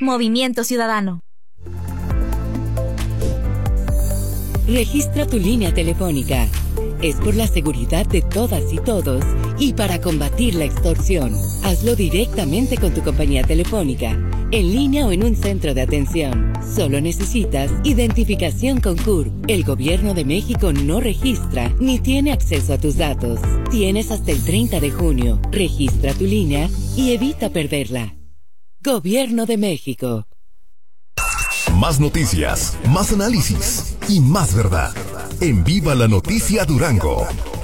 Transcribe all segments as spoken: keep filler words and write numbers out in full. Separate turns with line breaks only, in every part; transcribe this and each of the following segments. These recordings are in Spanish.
Movimiento Ciudadano.
Registra tu línea telefónica. Es por la seguridad de todas y todos y para combatir la extorsión. Hazlo directamente con tu compañía telefónica, en línea o en un centro de atención. Solo necesitas identificación con C U R. El Gobierno de México no registra ni tiene acceso a tus datos. Tienes hasta el treinta de junio. Registra tu línea y evita perderla. Gobierno de México.
Más noticias, más análisis y más verdad. En Viva la Noticia Durango.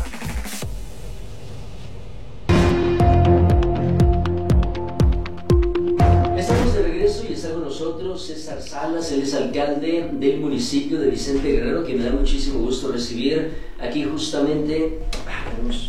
Estamos de regreso y está con nosotros César Salas, él es alcalde del municipio de Vicente Guerrero, que me da muchísimo gusto recibir aquí justamente. Ah, vamos.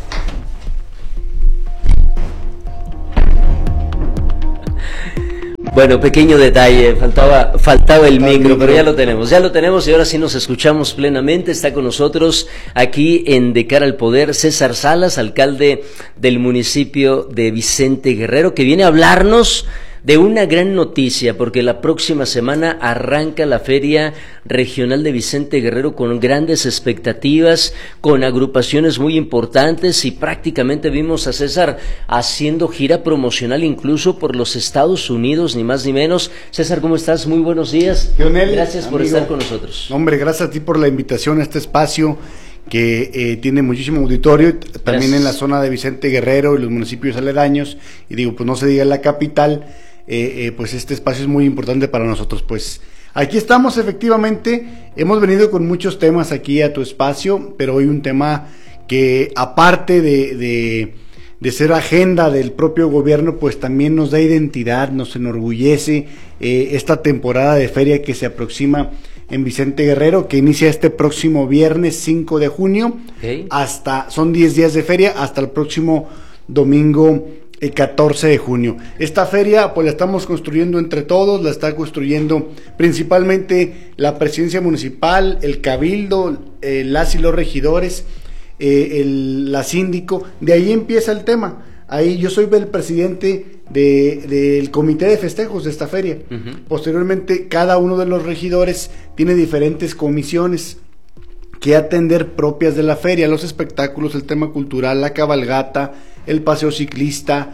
Bueno, pequeño detalle, faltaba faltaba el micro, pero ya lo tenemos, ya lo tenemos y ahora sí nos escuchamos plenamente. Está con nosotros aquí en De Cara al Poder César Salas, alcalde del municipio de Vicente Guerrero, que viene a hablarnos de una gran noticia, porque la próxima semana arranca la Feria Regional de Vicente Guerrero con grandes expectativas, con agrupaciones muy importantes, y prácticamente vimos a César haciendo gira promocional incluso por los Estados Unidos, ni más ni menos. César, ¿cómo estás? Muy buenos días.
Lionel,
gracias por
amigo,
estar con nosotros.
Hombre, gracias a ti por la invitación a este espacio que eh, tiene muchísimo auditorio, también gracias. En la zona de Vicente Guerrero y los municipios aledaños, y digo, pues no se diga la capital. Eh, eh, pues este espacio es muy importante para nosotros. Pues aquí estamos, efectivamente, hemos venido con muchos temas aquí a tu espacio, pero hoy un tema que, aparte de, de, de ser agenda del propio gobierno, pues también nos da identidad, nos enorgullece eh, esta temporada de feria que se aproxima en Vicente Guerrero, que inicia este próximo viernes cinco de junio, okay. hasta, son diez días de feria, hasta el próximo domingo el catorce de junio. Esta feria pues la estamos construyendo entre todos, la está construyendo principalmente la presidencia municipal, el cabildo, eh, las y los regidores, eh, el, la síndico. De ahí empieza el tema. Ahí yo soy el presidente de, del comité de festejos de esta feria. Uh-huh. Posteriormente, cada uno de los regidores tiene diferentes comisiones que atender propias de la feria, los espectáculos, el tema cultural, la cabalgata, el paseo ciclista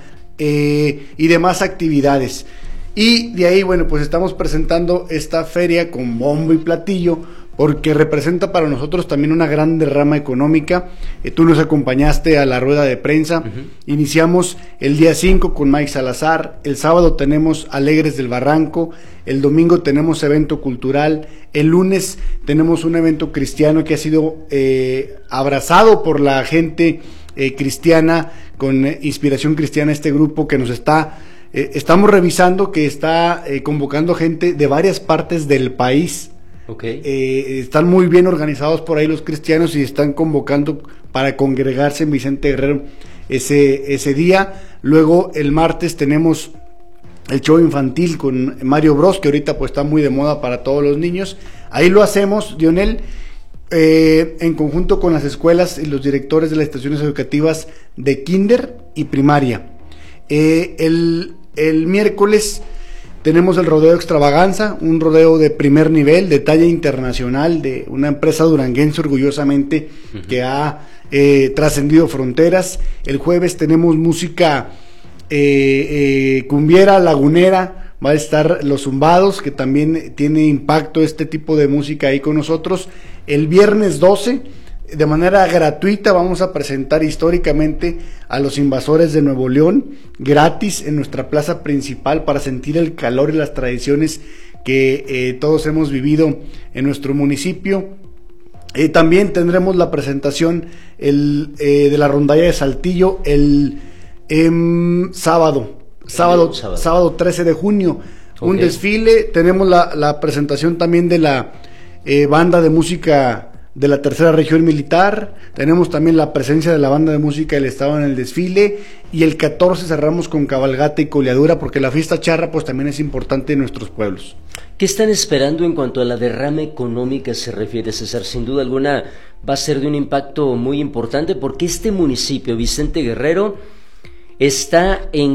eh, y demás actividades. Y de ahí, bueno, pues estamos presentando esta feria con bombo y platillo, porque representa para nosotros también una gran derrama económica. Eh, tú nos acompañaste a la rueda de prensa. Uh-huh. Iniciamos el día cinco con Mike Salazar, el sábado tenemos Alegres del Barranco, el domingo tenemos evento cultural, el lunes tenemos un evento cristiano que ha sido eh, abrazado por la gente eh, cristiana, con eh, inspiración cristiana, este grupo que nos está, eh, estamos revisando, que está eh, convocando gente de varias partes del país. Okay. Eh, están muy bien organizados por ahí los cristianos y están convocando para congregarse en Vicente Guerrero ese, ese día. Luego el martes tenemos el show infantil con Mario Bros, que ahorita pues está muy de moda para todos los niños. Ahí lo hacemos, Lionel, eh, en conjunto con las escuelas y los directores de las estaciones educativas de kinder y primaria. Eh, el, el miércoles tenemos el rodeo extravaganza, un rodeo de primer nivel, de talla internacional, de una empresa duranguense orgullosamente uh-huh. que ha eh, trascendido fronteras. El jueves tenemos música eh, eh, cumbiera, lagunera, va a estar Los Zumbados, que también tiene impacto este tipo de música ahí con nosotros. El viernes doce, de manera gratuita, vamos a presentar históricamente a los Invasores de Nuevo León, gratis en nuestra plaza principal, para sentir el calor y las tradiciones que eh, todos hemos vivido en nuestro municipio. Eh, también tendremos la presentación el, eh, de la rondalla de Saltillo el eh, sábado, sábado, sábado, sábado trece de junio, okay. Un desfile. Tenemos la, la presentación también de la eh, banda de música de la tercera región militar. Tenemos también la presencia de la banda de música del estado en el desfile, y el catorce cerramos con cabalgata y coleadura, porque la fiesta charra pues también es importante en nuestros pueblos.
¿Qué están esperando en cuanto a la derrama económica se refiere, César? Sin duda alguna va a ser de un impacto muy importante, porque este municipio, Vicente Guerrero, está en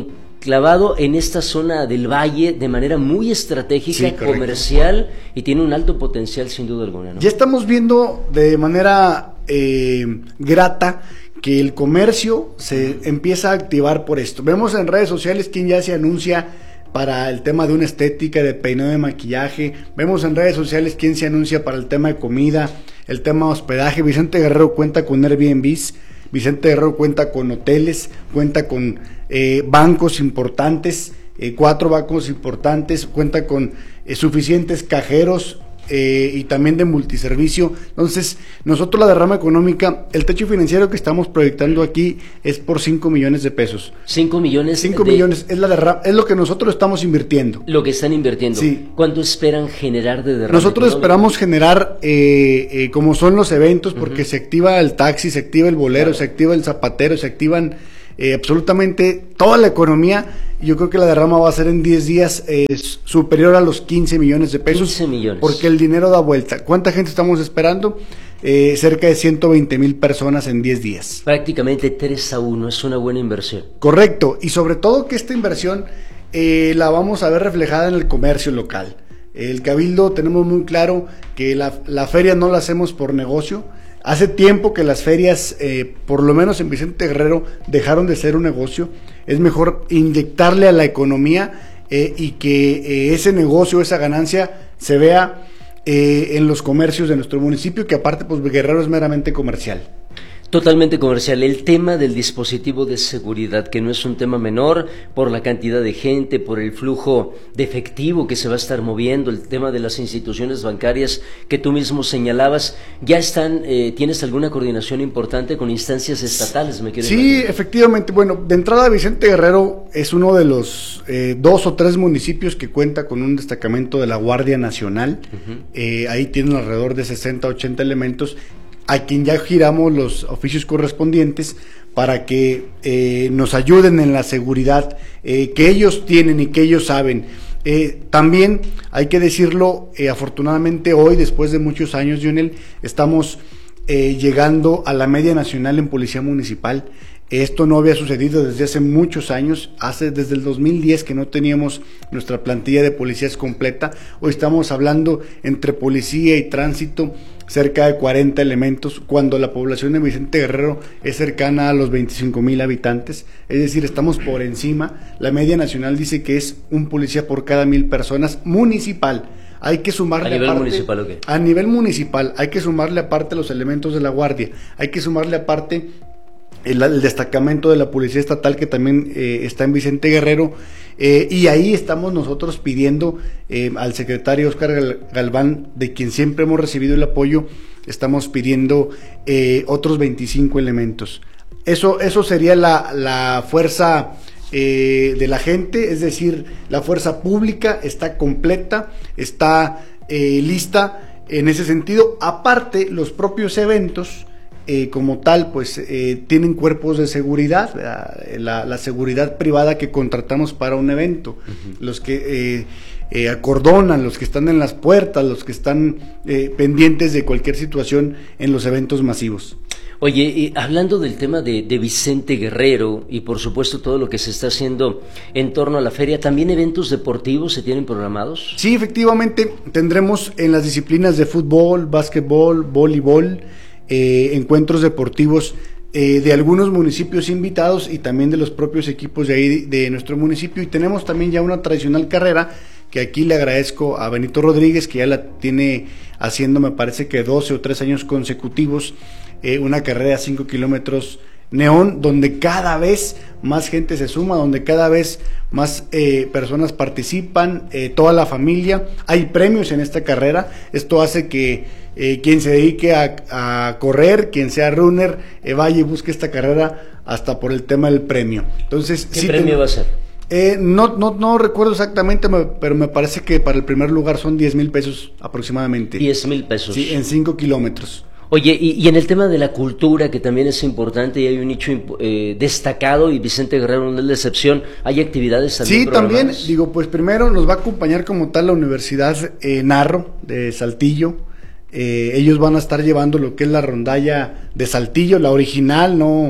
clavado en esta zona del valle de manera muy estratégica,
Sí,
comercial, y tiene un alto potencial sin duda alguna, ¿no?
Ya estamos viendo de manera eh, grata que el comercio se empieza a activar por esto. Vemos en redes sociales quien ya se anuncia para el tema de una estética, de peinado, de maquillaje. Vemos en redes sociales quién se anuncia para el tema de comida, el tema de hospedaje. Vicente Guerrero cuenta con Airbnbs, Vicente Guerrero cuenta con hoteles, cuenta con eh, bancos importantes, eh, cuatro bancos importantes, cuenta con eh, suficientes cajeros, Eh, y también de multiservicio. Entonces, nosotros la derrama económica, el techo financiero que estamos proyectando aquí es por cinco millones de pesos.
cinco millones.
cinco
de...
millones es la derrama, es lo que nosotros estamos invirtiendo.
Lo que están invirtiendo.
Sí.
¿Cuánto esperan generar de derrama
Nosotros
económica?
esperamos generar, eh, eh, como son los eventos, porque
Uh-huh.
se activa el taxi, se activa el bolero,
Claro.
se activa el zapatero, se activan eh, absolutamente toda la economía. Yo creo que la derrama va a ser en diez días eh, superior a los quince millones de pesos.
quince millones.
Porque el dinero da vuelta. ¿Cuánta gente estamos esperando? Eh, cerca de ciento veinte mil personas en diez días.
Prácticamente tres a uno, es una buena inversión.
Correcto, y sobre todo que esta inversión eh, la vamos a ver reflejada en el comercio local. El Cabildo tenemos muy claro que la, la feria no la hacemos por negocio. Hace tiempo que las ferias, eh, por lo menos en Vicente Guerrero, dejaron de ser un negocio. Es mejor inyectarle a la economía eh, y que eh, ese negocio, esa ganancia, se vea eh, en los comercios de nuestro municipio, que aparte, pues Guerrero es meramente comercial.
Totalmente comercial. El tema del dispositivo de seguridad, que no es un tema menor por la cantidad de gente, por el flujo de efectivo que se va a estar moviendo, el tema de las instituciones bancarias que tú mismo señalabas, ¿ya están, eh, tienes alguna coordinación importante con instancias estatales? Me quiero
Sí,
imaginar.
efectivamente. Bueno, de entrada Vicente Guerrero es uno de los eh, dos o tres municipios que cuenta con un destacamento de la Guardia Nacional. Uh-huh. eh, ahí tienen alrededor de sesenta, ochenta elementos, a quien ya giramos los oficios correspondientes para que eh, nos ayuden en la seguridad eh, que ellos tienen y que ellos saben. Eh, también hay que decirlo, eh, afortunadamente hoy, después de muchos años, Lionel, estamos eh, llegando a la media nacional en policía municipal. Esto no había sucedido desde hace muchos años, hace desde el dos mil diez que no teníamos nuestra plantilla de policías completa. Hoy estamos hablando entre policía y tránsito cerca de cuarenta elementos, cuando la población de Vicente Guerrero es cercana a los veinticinco mil habitantes, es decir, estamos por encima. La media nacional dice que es un policía por cada mil personas municipal. Hay que sumarle
a nivel
aparte,
municipal, ¿o qué?
A nivel municipal, hay que sumarle aparte los elementos de la guardia, hay que sumarle aparte El, el destacamento de la Policía Estatal que también eh, está en Vicente Guerrero, eh, y ahí estamos nosotros pidiendo eh, al secretario Óscar Galván, de quien siempre hemos recibido el apoyo, estamos pidiendo eh, otros veinticinco elementos. Eso, eso sería la, la fuerza eh, de la gente, es decir, la fuerza pública está completa, está eh, lista en ese sentido. Aparte, los propios eventos Eh, como tal, pues eh, tienen cuerpos de seguridad, la, la seguridad privada que contratamos para un evento, uh-huh. los que eh, eh, acordonan, los que están en las puertas, los que están eh, pendientes de cualquier situación en los eventos masivos.
Oye, y hablando del tema de, de Vicente Guerrero y por supuesto todo lo que se está haciendo en torno a la feria, ¿también eventos deportivos se tienen programados?
Sí, efectivamente, tendremos en las disciplinas de fútbol, básquetbol, voleibol, Eh, encuentros deportivos eh, de algunos municipios invitados y también de los propios equipos de ahí de, de nuestro municipio, y tenemos también ya una tradicional carrera que aquí le agradezco a Benito Rodríguez, que ya la tiene haciendo, me parece que doce o tres años consecutivos, eh, una carrera de cinco kilómetros neón, donde cada vez más gente se suma, donde cada vez más eh, personas participan, eh, toda la familia. Hay premios en esta carrera. Esto hace que eh, quien se dedique a, a correr, quien sea runner, eh, vaya y busque esta carrera hasta por el tema del premio. Entonces,
¿qué
sí
premio
ten...
va a ser?
Eh, no, no, no recuerdo exactamente, pero me parece que para el primer lugar son diez mil pesos aproximadamente.
diez mil pesos.
Sí, en cinco kilómetros.
Oye, y, y en el tema de la cultura, que también es importante y hay un nicho eh, destacado, y Vicente Guerrero no es la excepción, ¿hay actividades también
Sí, también,
programadas?
digo, pues primero nos va a acompañar como tal la Universidad eh, Narro de Saltillo. Eh, ellos van a estar llevando lo que es la rondalla de Saltillo, la original, no,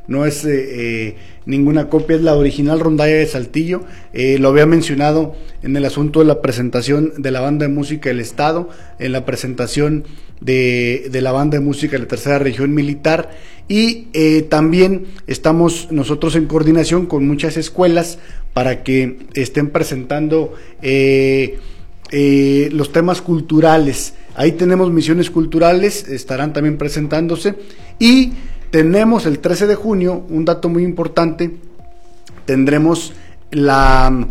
no es eh, eh, ninguna copia, es la original rondalla de Saltillo. Eh, lo había mencionado en el asunto de la presentación de la banda de música del Estado, en la presentación de, de la banda de música de la tercera región militar, y eh, también estamos nosotros en coordinación con muchas escuelas para que estén presentando eh, eh, los temas culturales. Ahí tenemos misiones culturales, estarán también presentándose, y tenemos el trece de junio, un dato muy importante, tendremos la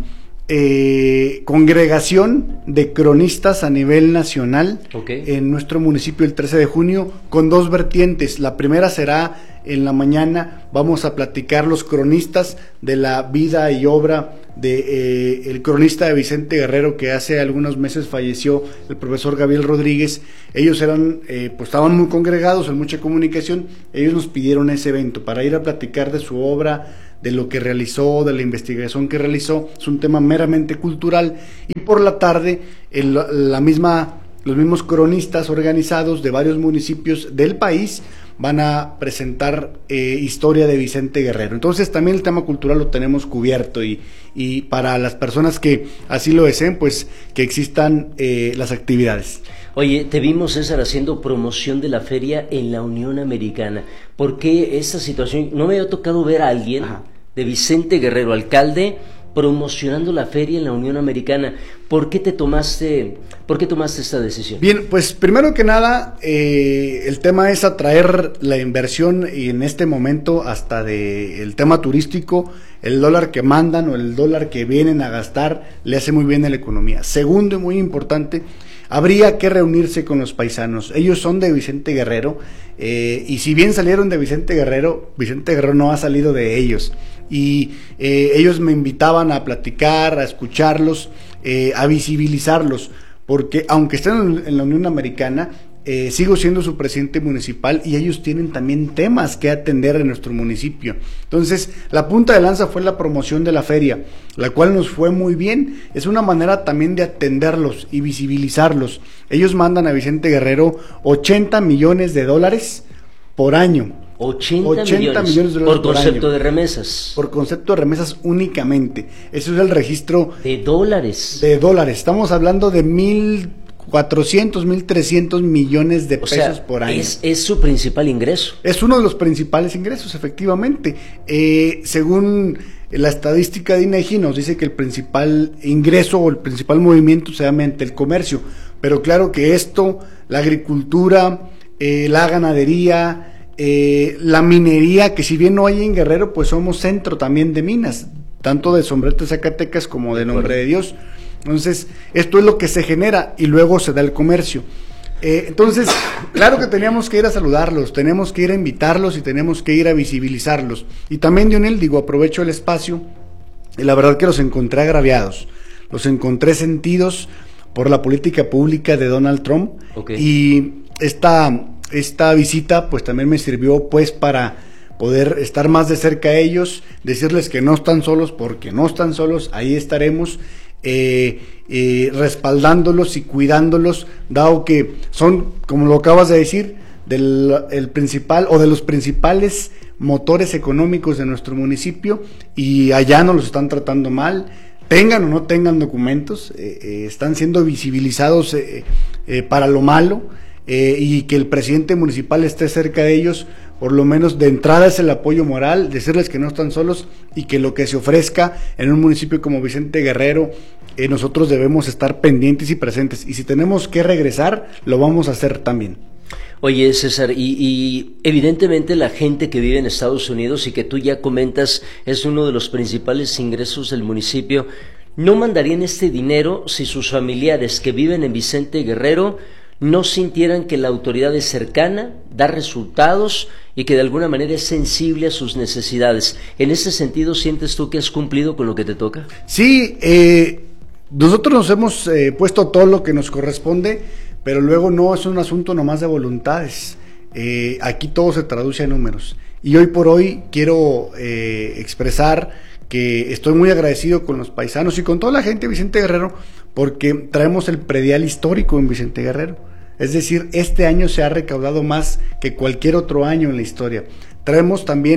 eh, congregación de cronistas a nivel nacional, okay, en nuestro municipio el trece de junio, con dos vertientes. La primera será en la mañana, vamos a platicar los cronistas de la vida y obra de eh, el cronista de Vicente Guerrero, que hace algunos meses falleció, el profesor Gabriel Rodríguez. Ellos eran, eh, pues estaban muy congregados, en mucha comunicación. Ellos nos pidieron ese evento para ir a platicar de su obra, de lo que realizó, de la investigación que realizó. Es un tema meramente cultural. Y por la tarde, el, la misma, los mismos cronistas organizados de varios municipios del país van a presentar eh, historia de Vicente Guerrero. Entonces también el tema cultural lo tenemos cubierto, y, y para las personas que así lo deseen, pues que existan eh, las actividades.
Oye, te vimos, César, haciendo promoción de la feria en la Unión Americana. ¿Por qué esta situación? No me había tocado ver a alguien, ajá, de Vicente Guerrero, alcalde, promocionando la feria en la Unión Americana. ¿Por qué te tomaste, por qué tomaste esta decisión?
Bien, pues primero que nada, eh, el tema es atraer la inversión, y en este momento hasta de el tema turístico, el dólar que mandan o el dólar que vienen a gastar le hace muy bien a la economía. Segundo, y muy importante, habría que reunirse con los paisanos. Ellos son de Vicente Guerrero, eh, y si bien salieron de Vicente Guerrero, Vicente Guerrero no ha salido de ellos. Y eh, ellos me invitaban a platicar, a escucharlos, eh, a visibilizarlos, porque aunque estén en la Unión Americana, eh, sigo siendo su presidente municipal, y ellos tienen también temas que atender en nuestro municipio. Entonces, la punta de lanza fue la promoción de la feria, la cual nos fue muy bien. Es una manera también de atenderlos y visibilizarlos. Ellos mandan a Vicente Guerrero ochenta millones de dólares por año.
ochenta, ochenta millones, millones de dólares por concepto por de remesas.
Por concepto de remesas únicamente. Eso es el registro
de dólares.
De dólares. Estamos hablando de mil cuatrocientos, mil trescientos millones de
o
pesos
sea,
por año.
Es, es su principal ingreso.
Es uno de los principales ingresos, efectivamente. Eh, según la estadística de INEGI, nos dice que el principal ingreso o el principal movimiento se da mediante el comercio. Pero claro que esto, la agricultura, eh, la ganadería, Eh, la minería, que si bien no hay en Guerrero, pues somos centro también de minas, tanto de Sombrerete, Zacatecas, como de Nombre de Dios. Entonces, esto es lo que se genera, y luego se da el comercio. Eh, entonces, claro que teníamos que ir a saludarlos, tenemos que ir a invitarlos, y tenemos que ir a visibilizarlos. Y también, Dionel, digo, aprovecho el espacio, y la verdad que los encontré agraviados, los encontré sentidos por la política pública de Donald Trump. Okay. Y esta... Esta visita pues también me sirvió pues para poder estar más de cerca a ellos, decirles que no están solos, porque no están solos, ahí estaremos eh, eh, respaldándolos y cuidándolos, dado que son, como lo acabas de decir, del el principal o de los principales motores económicos de nuestro municipio, y allá no los están tratando mal, tengan o no tengan documentos, eh, eh, están siendo visibilizados eh, eh, para lo malo. Eh, y que el presidente municipal esté cerca de ellos, por lo menos de entrada es el apoyo moral, decirles que no están solos, y que lo que se ofrezca en un municipio como Vicente Guerrero, eh, nosotros debemos estar pendientes y presentes, y si tenemos que regresar, lo vamos a hacer también.
Oye, César, y, y evidentemente la gente que vive en Estados Unidos, y que tú ya comentas es uno de los principales ingresos del municipio, ¿no mandarían este dinero si sus familiares que viven en Vicente Guerrero no sintieran que la autoridad es cercana, da resultados y que de alguna manera es sensible a sus necesidades? ¿En ese sentido sientes tú que has cumplido con lo que te toca?
Sí, eh, nosotros nos hemos eh, puesto todo lo que nos corresponde, pero luego no es un asunto nomás de voluntades. Eh, aquí todo se traduce a números. Y hoy por hoy quiero eh, expresar que estoy muy agradecido con los paisanos y con toda la gente de Vicente Guerrero, porque traemos el predial histórico en Vicente Guerrero. Es decir, este año se ha recaudado más que cualquier otro año en la historia. Traemos también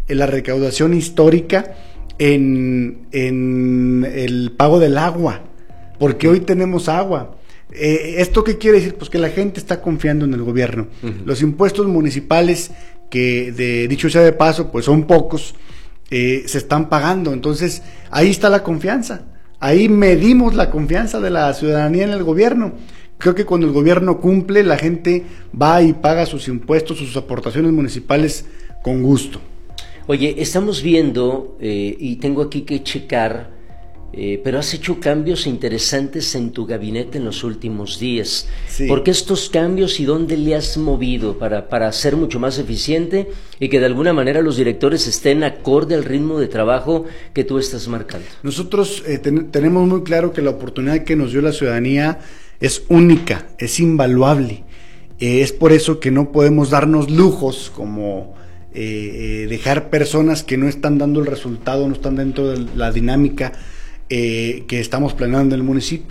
en la recaudación histórica en, en el pago del agua, porque hoy tenemos agua. Eh, ¿Esto qué quiere decir? Pues que la gente está confiando en el gobierno. Uh-huh. Los impuestos municipales, que de dicho sea de paso, pues son pocos, eh, se están pagando. Entonces, ahí está la confianza. Ahí medimos la confianza de la ciudadanía en el gobierno. Creo que cuando el gobierno cumple, la gente va y paga sus impuestos, sus aportaciones municipales con gusto.
Oye, estamos viendo, eh, y tengo aquí que checar, eh, pero has hecho cambios interesantes en tu gabinete en los últimos días. Sí. ¿Por qué estos cambios y dónde le has movido para, para ser mucho más eficiente y que de alguna manera los directores estén acorde al ritmo de trabajo que tú estás marcando?
Nosotros eh, ten, tenemos muy claro que la oportunidad que nos dio la ciudadanía es única, es invaluable. Eh, es por eso que no podemos darnos lujos como eh, eh, dejar personas que no están dando el resultado, no están dentro de la dinámica eh, que estamos planeando en el municipio.